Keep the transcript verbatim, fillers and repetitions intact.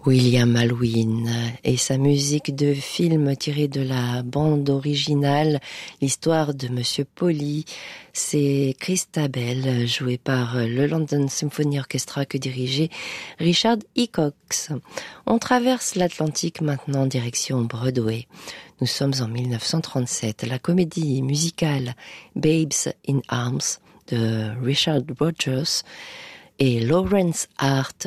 William Alwyn et sa musique de film tirée de la bande originale, l'histoire de Monsieur Polly, c'est Christabel, joué par le London Symphony Orchestra que dirigeait Richard Hickox. On traverse l'Atlantique maintenant direction Broadway. Nous sommes en mille neuf cent trente-sept. La comédie musicale Babes in Arms de Richard Rodgers et Lawrence Hart